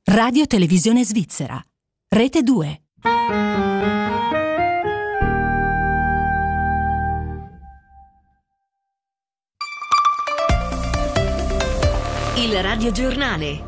Radio Televisione Svizzera. Rete 2. Il radiogiornale.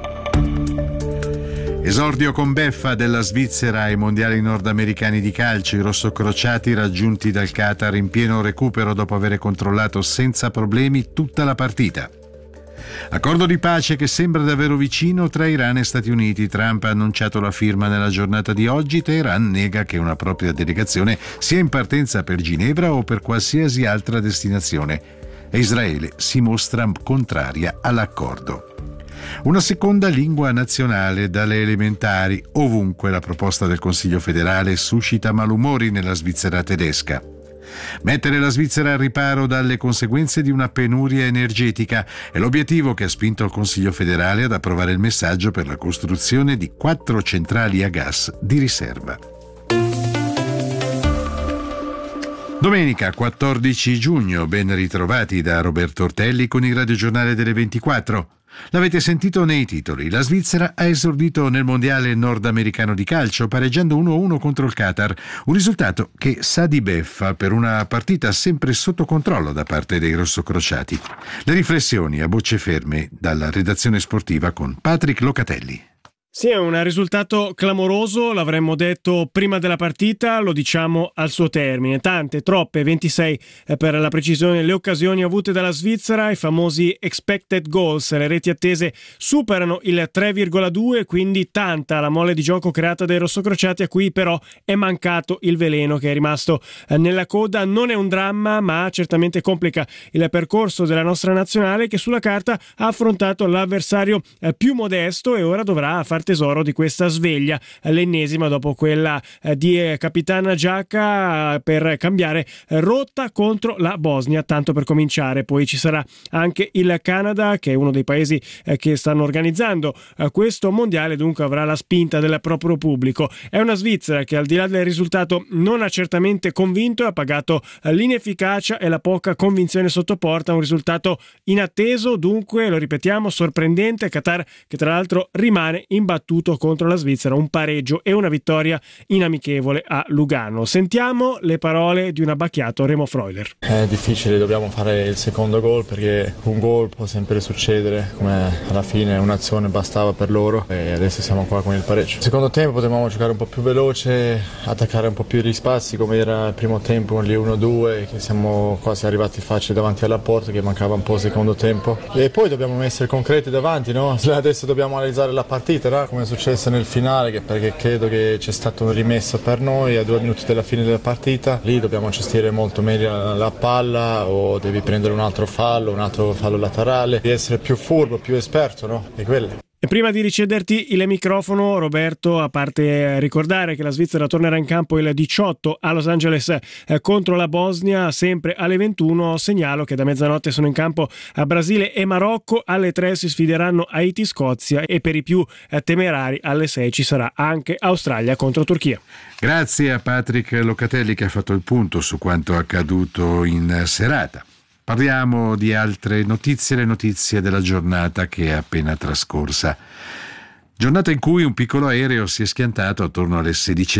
Esordio con beffa della Svizzera ai mondiali nordamericani di calcio. I rossocrociati raggiunti dal Qatar in pieno recupero dopo aver controllato senza problemi tutta la partita. Accordo di pace che sembra davvero vicino tra Iran e Stati Uniti. Trump ha annunciato la firma nella giornata di oggi. Teheran nega che una propria delegazione sia in partenza per Ginevra o per qualsiasi altra destinazione. E Israele si mostra contraria all'accordo. Una seconda lingua nazionale dalle elementari. Ovunque la proposta del Consiglio federale suscita malumori nella Svizzera tedesca. Mettere la Svizzera al riparo dalle conseguenze di una penuria energetica è l'obiettivo che ha spinto il Consiglio federale ad approvare il messaggio per la costruzione di 4 centrali a gas di riserva. Domenica 14 giugno, ben ritrovati da Roberto Ortelli con il radiogiornale delle 24. L'avete sentito nei titoli. La Svizzera ha esordito nel mondiale nordamericano di calcio pareggiando 1-1 contro il Qatar, un risultato che sa di beffa per una partita sempre sotto controllo da parte dei rossocrociati. Le riflessioni a bocce ferme dalla redazione sportiva con Patrick Locatelli. Sì, è un risultato clamoroso, l'avremmo detto prima della partita, lo diciamo al suo termine. Tante, troppe, 26 per la precisione, le occasioni avute dalla Svizzera, i famosi expected goals, le reti attese superano il 3,2, quindi tanta la mole di gioco creata dai rossocrociati, a cui però è mancato il veleno che è rimasto nella coda. Non è un dramma, ma certamente complica il percorso della nostra nazionale, che sulla carta ha affrontato l'avversario più modesto e ora dovrà far tesoro di questa sveglia, l'ennesima dopo quella di Capitana Giacca, per cambiare rotta contro la Bosnia, tanto per cominciare. Poi ci sarà anche il Canada, che è uno dei paesi che stanno organizzando questo mondiale, dunque avrà la spinta del proprio pubblico. È una Svizzera che al di là del risultato non ha certamente convinto e ha pagato l'inefficacia e la poca convinzione sotto porta, un risultato inatteso, dunque lo ripetiamo, sorprendente. Qatar che tra l'altro rimane imbattuto contro la Svizzera, un pareggio e una vittoria inamichevole a Lugano. Sentiamo le parole di un abbacchiato Remo Freuler. È difficile, dobbiamo fare il secondo gol perché un gol può sempre succedere, come alla fine un'azione bastava per loro e adesso siamo qua con il pareggio. Il secondo tempo potevamo giocare un po' più veloce, attaccare un po' più gli spazi come era il primo tempo con gli 1-2, che siamo quasi arrivati facili davanti alla porta, che mancava un po' il secondo tempo, e poi dobbiamo essere concreti davanti, no? Adesso dobbiamo analizzare la partita, no? Come è successo nel finale, perché credo che c'è stato un rimesso per noi a 2 minuti dalla fine della partita. Lì dobbiamo gestire molto meglio la palla, o devi prendere un altro fallo laterale, devi essere più furbo, più esperto, no? E quello. E prima di ricederti il microfono, Roberto, a parte ricordare che la Svizzera tornerà in campo il 18 a Los Angeles contro la Bosnia, sempre alle 21, segnalo che da mezzanotte sono in campo a Brasile e Marocco, alle 3 si sfideranno Haiti, Scozia e per i più temerari alle 6 ci sarà anche Australia contro Turchia. Grazie a Patrick Locatelli che ha fatto il punto su quanto accaduto in serata. Parliamo di altre notizie, le notizie della giornata che è appena trascorsa. Giornata in cui un piccolo aereo si è schiantato attorno alle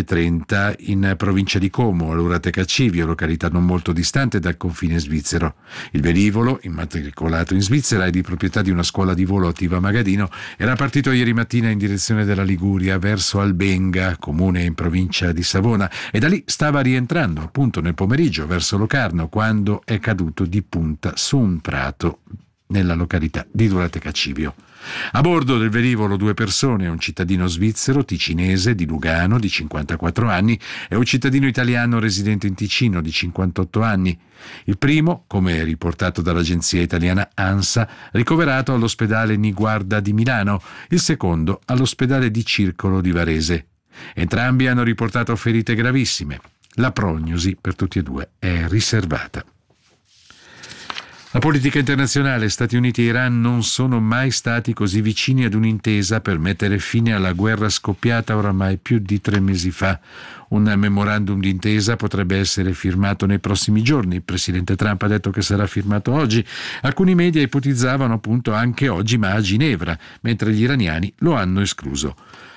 16:30 in provincia di Como, all'Uratecacivio, località non molto distante dal confine svizzero. Il velivolo, immatricolato in Svizzera e di proprietà di una scuola di volo attiva a Magadino, era partito ieri mattina in direzione della Liguria verso Albenga, comune in provincia di Savona, e da lì stava rientrando appunto nel pomeriggio verso Locarno quando è caduto di punta su un prato nella località di Uratecacivio. A bordo del velivolo 2 persone, un cittadino svizzero ticinese di Lugano di 54 anni e un cittadino italiano residente in Ticino di 58 anni. Il primo, come riportato dall'agenzia italiana ANSA, ricoverato all'ospedale Niguarda di Milano, il secondo all'ospedale di Circolo di Varese. Entrambi hanno riportato ferite gravissime. La prognosi per tutti e due è riservata. La politica internazionale, Stati Uniti e Iran non sono mai stati così vicini ad un'intesa per mettere fine alla guerra scoppiata oramai più di 3 mesi fa. Un memorandum d'intesa potrebbe essere firmato nei prossimi giorni. Il presidente Trump ha detto che sarà firmato oggi. Alcuni media ipotizzavano appunto anche oggi, ma a Ginevra, mentre gli iraniani lo hanno escluso.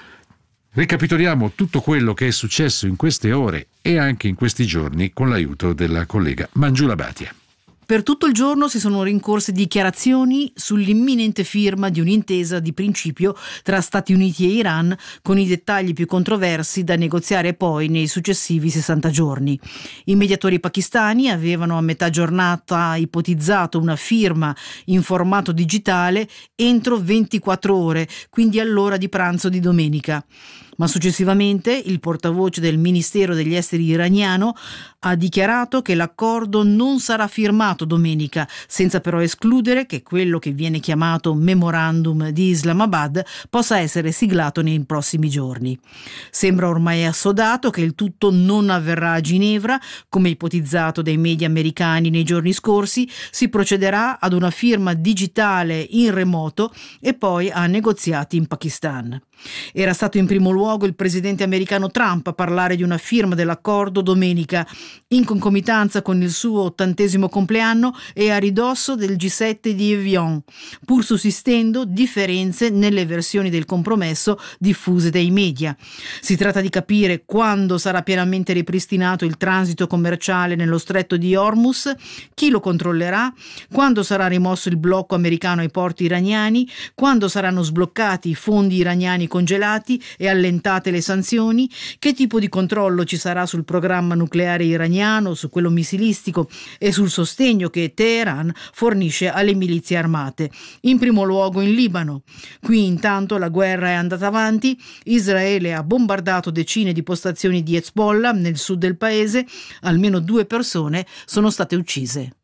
Ricapitoliamo tutto quello che è successo in queste ore e anche in questi giorni con l'aiuto della collega Mangiula Bhatia. Per tutto il giorno si sono rincorse dichiarazioni sull'imminente firma di un'intesa di principio tra Stati Uniti e Iran, con i dettagli più controversi da negoziare poi nei successivi 60 giorni. I mediatori pakistani avevano a metà giornata ipotizzato una firma in formato digitale entro 24 ore, quindi all'ora di pranzo di domenica. Ma successivamente il portavoce del Ministero degli Esteri iraniano ha dichiarato che l'accordo non sarà firmato domenica, senza però escludere che quello che viene chiamato Memorandum di Islamabad possa essere siglato nei prossimi giorni. Sembra ormai assodato che il tutto non avverrà a Ginevra, come ipotizzato dai media americani nei giorni scorsi. Si procederà ad una firma digitale in remoto e poi a negoziati in Pakistan. Era stato in primo luogo il presidente americano Trump a parlare di una firma dell'accordo domenica, in concomitanza con il suo 80° compleanno e a ridosso del G7 di Evian, pur sussistendo differenze nelle versioni del compromesso diffuse dai media. Si tratta di capire quando sarà pienamente ripristinato il transito commerciale nello stretto di Hormuz, chi lo controllerà, quando sarà rimosso il blocco americano ai porti iraniani, quando saranno sbloccati i fondi iraniani congelati e allentate le sanzioni, che tipo di controllo ci sarà sul programma nucleare iraniano, su quello missilistico e sul sostegno che Teheran fornisce alle milizie armate, in primo luogo in Libano. Qui intanto la guerra è andata avanti, Israele ha bombardato decine di postazioni di Hezbollah nel sud del paese, almeno 2 persone sono state uccise.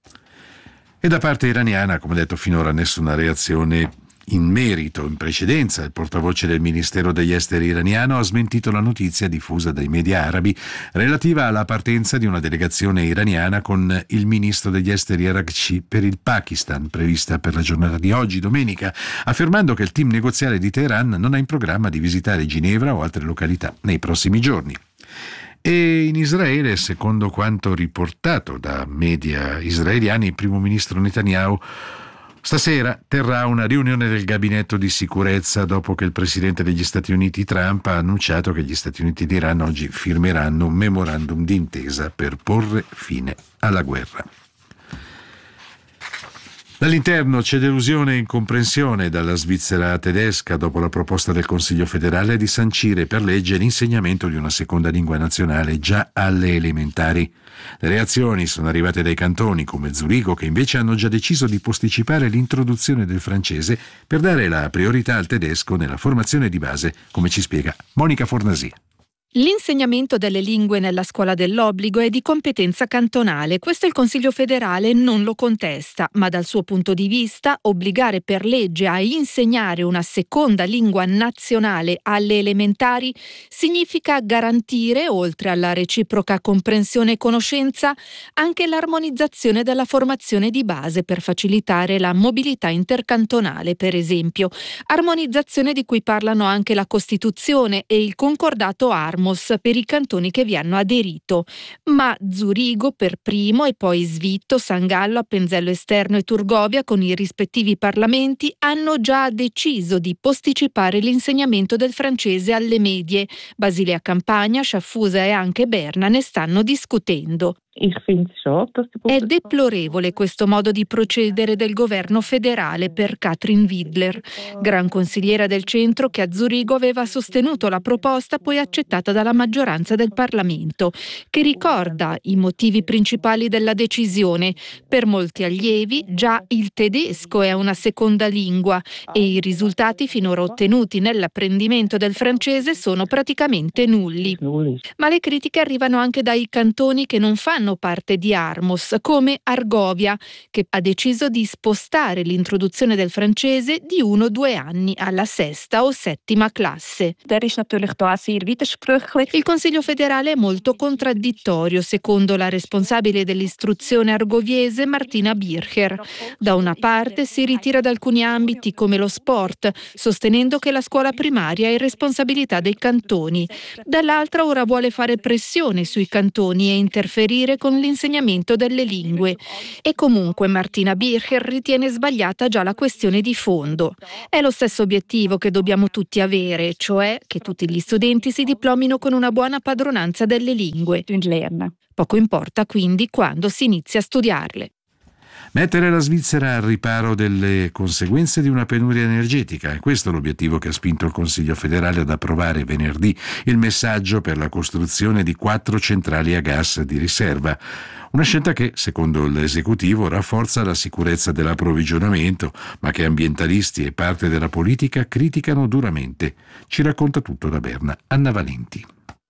E da parte iraniana, come detto, finora nessuna reazione in merito. In precedenza il portavoce del Ministero degli Esteri iraniano ha smentito la notizia diffusa dai media arabi relativa alla partenza di una delegazione iraniana con il ministro degli Esteri Araghchi per il Pakistan, prevista per la giornata di oggi, domenica, affermando che il team negoziale di Teheran non ha in programma di visitare Ginevra o altre località nei prossimi giorni. E in Israele, secondo quanto riportato da media israeliani, il primo ministro Netanyahu stasera terrà una riunione del gabinetto di sicurezza dopo che il presidente degli Stati Uniti Trump ha annunciato che gli Stati Uniti ed Iran oggi firmeranno un memorandum d'intesa per porre fine alla guerra. Dall'interno c'è delusione e incomprensione dalla Svizzera tedesca dopo la proposta del Consiglio federale di sancire per legge l'insegnamento di una seconda lingua nazionale già alle elementari. Le reazioni sono arrivate dai cantoni come Zurigo, che invece hanno già deciso di posticipare l'introduzione del francese per dare la priorità al tedesco nella formazione di base, come ci spiega Monica Fornasia. L'insegnamento delle lingue nella scuola dell'obbligo è di competenza cantonale. Questo il Consiglio federale non lo contesta, ma dal suo punto di vista obbligare per legge a insegnare una seconda lingua nazionale alle elementari significa garantire, oltre alla reciproca comprensione e conoscenza, anche l'armonizzazione della formazione di base per facilitare la mobilità intercantonale, per esempio. Armonizzazione di cui parlano anche la Costituzione e il concordato ARMOS per i cantoni che vi hanno aderito, ma Zurigo per primo e poi Svitto, San Gallo, Appenzello Esterno e Turgovia con i rispettivi parlamenti hanno già deciso di posticipare l'insegnamento del francese alle medie. Basilea Campagna, Sciaffusa e anche Berna ne stanno discutendo. È deplorevole questo modo di procedere del governo federale per Katrin Widler, gran consigliera del centro che a Zurigo aveva sostenuto la proposta poi accettata dalla maggioranza del Parlamento, che ricorda i motivi principali della decisione. Per molti allievi già il tedesco è una seconda lingua e i risultati finora ottenuti nell'apprendimento del francese sono praticamente nulli. Ma le critiche arrivano anche dai cantoni che non fanno fanno parte di Armos, come Argovia, che ha deciso di spostare l'introduzione del francese di 1 o 2 anni alla 6ª o 7ª classe. Il Consiglio federale è molto contraddittorio, secondo la responsabile dell'istruzione argoviese Martina Bircher. Da una parte si ritira da alcuni ambiti come lo sport, sostenendo che la scuola primaria è responsabilità dei cantoni. Dall'altra ora vuole fare pressione sui cantoni e interferire con l'insegnamento delle lingue. E comunque Martina Bircher ritiene sbagliata già la questione di fondo. È lo stesso obiettivo che dobbiamo tutti avere, cioè che tutti gli studenti si diplomino con una buona padronanza delle lingue. Poco importa quindi quando si inizia a studiarle. Mettere la Svizzera al riparo delle conseguenze di una penuria energetica. È questo l'obiettivo che ha spinto il Consiglio federale ad approvare venerdì il messaggio per la costruzione di 4 centrali a gas di riserva. Una scelta che, secondo l'esecutivo, rafforza la sicurezza dell'approvvigionamento, ma che ambientalisti e parte della politica criticano duramente. Ci racconta tutto da Berna Anna Valenti.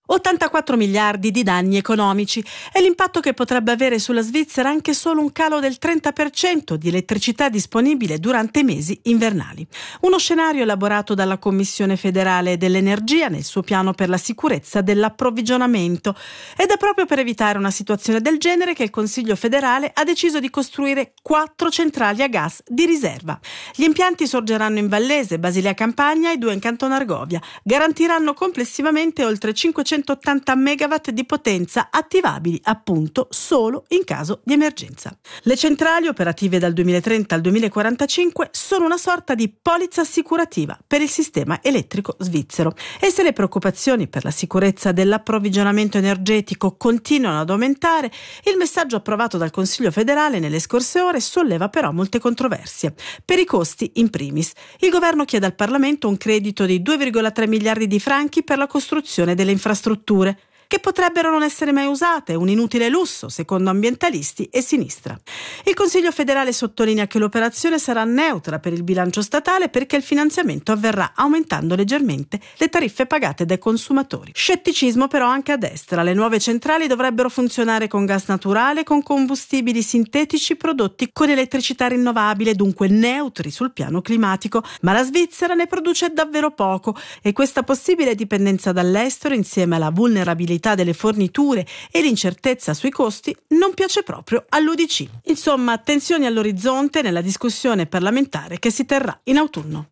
84 miliardi di danni economici è l'impatto che potrebbe avere sulla Svizzera anche solo un calo del 30% di elettricità disponibile durante i mesi invernali. Uno scenario elaborato dalla Commissione federale dell'energia nel suo piano per la sicurezza dell'approvvigionamento, ed è proprio per evitare una situazione del genere che il Consiglio federale ha deciso di costruire 4 centrali a gas di riserva. Gli impianti sorgeranno in Vallese, Basilea Campagna e 2 in Canton Argovia. Garantiranno complessivamente oltre 580 megawatt di potenza attivabili appunto solo in caso di emergenza. Le centrali, operative dal 2030 al 2045, sono una sorta di polizza assicurativa per il sistema elettrico svizzero. E se le preoccupazioni per la sicurezza dell'approvvigionamento energetico continuano ad aumentare, il messaggio approvato dal Consiglio federale nelle scorse ore solleva però molte controversie. Per i costi, in primis, il governo chiede al Parlamento un credito di 2,3 miliardi di franchi per la costruzione delle infrastrutture, che potrebbero non essere mai usate, un inutile lusso, secondo ambientalisti e sinistra. Il Consiglio federale sottolinea che l'operazione sarà neutra per il bilancio statale perché il finanziamento avverrà aumentando leggermente le tariffe pagate dai consumatori. Scetticismo però anche a destra. Le nuove centrali dovrebbero funzionare con gas naturale, con combustibili sintetici prodotti con elettricità rinnovabile, dunque neutri sul piano climatico, ma la Svizzera ne produce davvero poco e questa possibile dipendenza dall'estero, insieme alla vulnerabilità delle forniture e l'incertezza sui costi, non piace proprio all'UDC. Insomma, tensioni all'orizzonte nella discussione parlamentare che si terrà in autunno.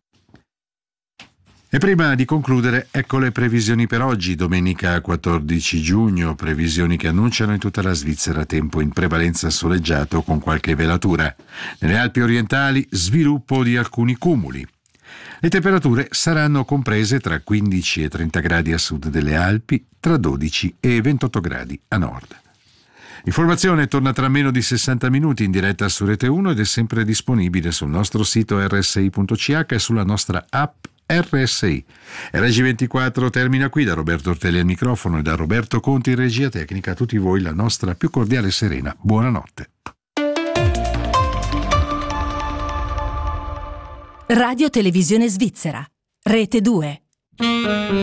E prima di concludere, ecco le previsioni per oggi, domenica 14 giugno, previsioni che annunciano in tutta la Svizzera tempo in prevalenza soleggiato con qualche velatura. Nelle Alpi orientali, sviluppo di alcuni cumuli. Le temperature saranno comprese tra 15 e 30 gradi a sud delle Alpi, tra 12 e 28 gradi a nord. L'informazione torna tra meno di 60 minuti in diretta su Rete 1 ed è sempre disponibile sul nostro sito rsi.ch e sulla nostra app RSI. RG24 termina qui. Da Roberto Ortelli al microfono e da Roberto Conti in regia tecnica. A tutti voi la nostra più cordiale e serena buonanotte. Radio Televisione Svizzera, Rete 2.